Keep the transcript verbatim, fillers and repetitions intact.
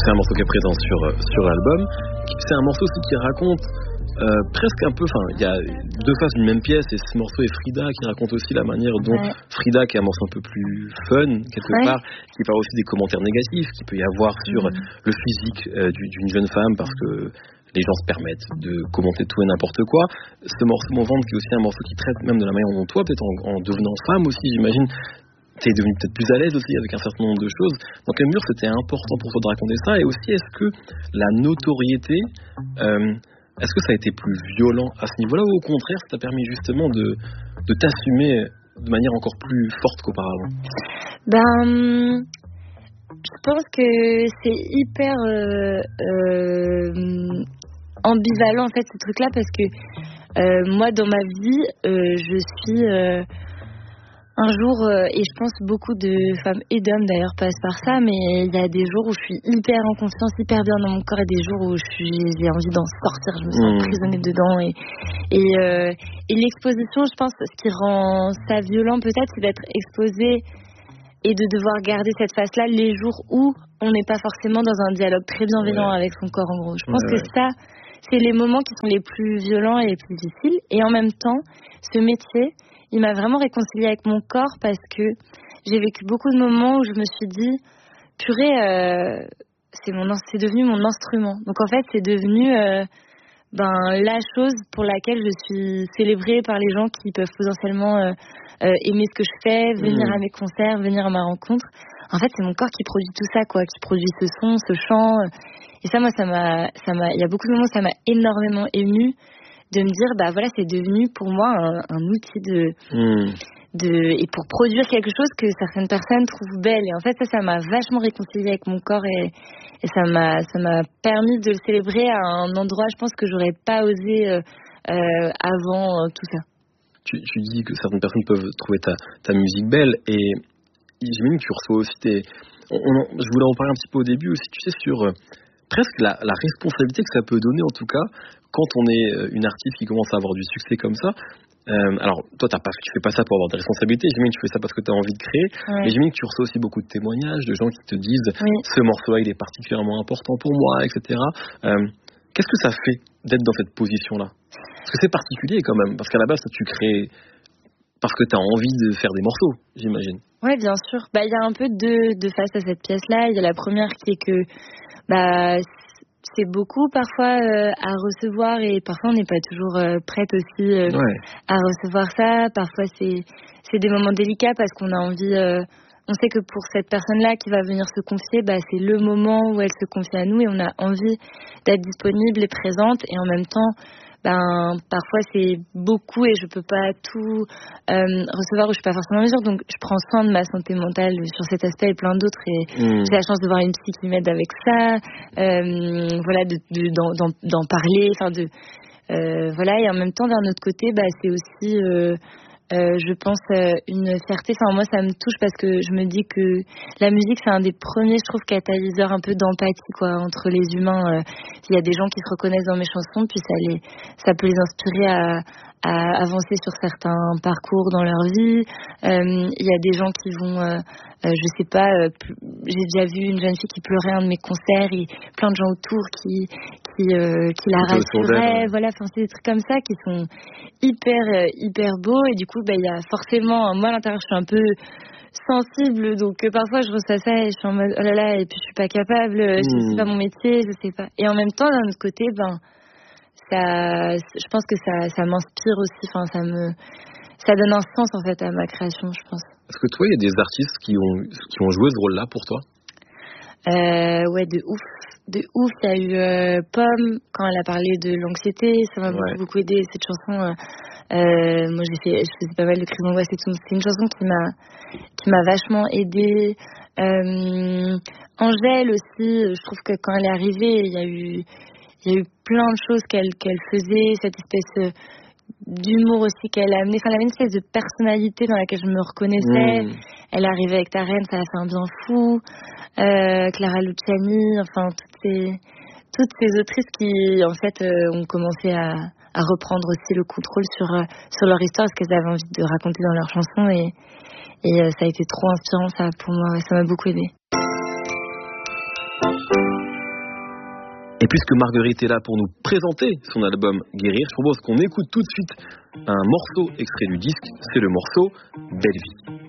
c'est un morceau qui est présent sur, sur l'album. C'est un morceau aussi qui raconte euh, presque un peu, enfin, il y a deux faces d'une même pièce, et ce morceau est Frida qui raconte aussi la manière dont ouais. Frida, qui est un morceau un peu plus fun, quelque ouais. part, qui parle aussi des commentaires négatifs qu'il peut y avoir sur mmh. le physique euh, d'une jeune femme, parce que les gens se permettent de commenter tout et n'importe quoi. Ce morceau Mon ventre, qui est aussi un morceau qui traite même de la manière dont toi, peut-être en, en devenant femme aussi, j'imagine, t'es devenu peut-être plus à l'aise aussi avec un certain nombre de choses. Dans quelle mesure c'était important pour toi de raconter ça? Et aussi, est-ce que la notoriété, euh, est-ce que ça a été plus violent à ce niveau-là, ou au contraire, ça t'a permis justement de, de t'assumer de manière encore plus forte qu'auparavant? Ben, je pense que c'est hyper euh, euh, ambivalent en fait ce truc-là, parce que euh, moi dans ma vie, euh, je suis euh, un jour, euh, et je pense beaucoup de femmes et d'hommes d'ailleurs passent par ça, mais il y a des jours où je suis hyper en confiance, hyper bien dans mon corps, et des jours où je suis, j'ai envie d'en sortir, je me sens mmh. emprisonnée dedans. Et, et, euh, et l'exposition, je pense, ce qui rend ça violent peut-être, c'est d'être exposé et de devoir garder cette face-là les jours où on n'est pas forcément dans un dialogue très bienveillant ouais. avec son corps, en gros. Je pense ouais, que ouais. ça, c'est les moments qui sont les plus violents et les plus difficiles. Et en même temps, ce métier, il m'a vraiment réconciliée avec mon corps, parce que j'ai vécu beaucoup de moments où je me suis dit, purée, euh, c'est, mon, c'est devenu mon instrument. Donc en fait, c'est devenu euh, ben, la chose pour laquelle je suis célébrée par les gens qui peuvent potentiellement euh, euh, aimer ce que je fais, venir mmh. à mes concerts, venir à ma rencontre. En fait, c'est mon corps qui produit tout ça, quoi, qui produit ce son, ce chant. Et ça, moi, ça m'a, ça m'a, il y a beaucoup de moments où ça m'a énormément émue, de me dire, bah voilà, c'est devenu pour moi un, un outil de, mmh. de, et pour produire quelque chose que certaines personnes trouvent belle. Et en fait, ça, ça m'a vachement réconciliée avec mon corps, et, et ça m'a, ça m'a permis de le célébrer à un endroit, je pense, que j'aurais pas osé euh, euh, avant euh, tout ça. Tu, tu dis que certaines personnes peuvent trouver ta, ta musique belle, et j'imagine que tu reçois aussi tes... On, on, je voulais en parler un petit peu au début aussi, tu sais, sur euh, presque la, la responsabilité que ça peut donner, en tout cas, quand on est une artiste qui commence à avoir du succès comme ça. Euh, alors, toi, t'as pas, tu fais pas ça pour avoir des responsabilités, j'imagine que tu fais ça parce que tu as envie de créer, ouais. mais j'imagine que tu reçois aussi beaucoup de témoignages de gens qui te disent oui. ce morceau-là, il est particulièrement important pour moi, et cetera. Euh, qu'est-ce que ça fait d'être dans cette position-là? Parce que c'est particulier quand même, parce qu'à la base, tu crées parce que tu as envie de faire des morceaux, j'imagine. Oui, bien sûr. Bah, il y a un peu deux, deux faces à cette pièce-là. Il y a la première qui est que bah, c'est beaucoup parfois euh, à recevoir, et parfois on n'est pas toujours euh, prête aussi euh, ouais. à recevoir ça. Parfois c'est, c'est des moments délicats, parce qu'on a envie... Euh, on sait que pour cette personne-là qui va venir se confier, bah, c'est le moment où elle se confie à nous, et on a envie d'être disponible et présente. Et en même temps, ben, parfois c'est beaucoup et je peux pas tout euh, recevoir, ou je suis pas forcément en mesure. Donc je prends soin de ma santé mentale sur cet aspect et plein d'autres. Et mmh. j'ai la chance de voir une psy qui m'aide avec ça. Euh, voilà, de, de, d'en, d'en, d'en parler. Enfin de euh, voilà. Et en même temps, d'un autre côté, bah, c'est aussi... Euh, Euh, je pense euh, une fierté. Enfin, moi, ça me touche, parce que je me dis que la musique, c'est un des premiers, je trouve, catalyseurs un peu d'empathie, quoi, entre les humains. Euh, il y a des gens qui se reconnaissent dans mes chansons, puis ça les, ça peut les inspirer à, à avancer sur certains parcours dans leur vie. Euh, il y a des gens qui vont, euh, euh, je sais pas, euh, j'ai déjà vu une jeune fille qui pleurait à un de mes concerts, et plein de gens autour qui, qui, euh, qui la rassuraient. Voilà, enfin, c'est des trucs comme ça qui sont hyper, euh, hyper beaux. Et du coup, bah, il y a forcément, moi à l'intérieur, je suis un peu sensible, donc euh, parfois je reçois ça et je suis en mode oh là là, et puis je suis pas capable, mmh. je sais pas mon métier, je sais pas. Et en même temps, d'un autre côté, ben, ça, je pense que ça, ça m'inspire aussi. Enfin, ça me, ça donne un sens en fait à ma création, je pense. Est-ce que toi, il y a des artistes qui ont, qui ont joué ce rôle-là pour toi? Euh, ouais, de ouf, de ouf. Il y a eu euh, Pomme quand elle a parlé de l'anxiété, ça m'a ouais. beaucoup, beaucoup aidé cette chanson. Euh, euh, moi, j'ai fait, je faisais pas mal de crises d'angoisse et tout. C'est une chanson qui m'a, qui m'a vachement aidée. Euh, Angèle aussi, je trouve que quand elle est arrivée, il y a eu Il y a eu plein de choses qu'elle, qu'elle faisait, cette espèce d'humour aussi qu'elle a amené. Enfin, elle avait une espèce de personnalité dans laquelle je me reconnaissais. Mmh. Elle est arrivée avec Ta Reine, ça a fait un bien fou. Euh, Clara Luciani, enfin, toutes ces, toutes ces autrices qui, en fait, euh, ont commencé à, à reprendre aussi le contrôle sur, euh, sur leur histoire, ce qu'elles avaient envie de raconter dans leurs chansons. Et, et euh, ça a été trop inspirant, ça, pour moi. Ça m'a beaucoup aidée. Et puisque Marguerite est là pour nous présenter son album Guérir, je propose qu'on écoute tout de suite un morceau extrait du disque, c'est le morceau Belle Vie.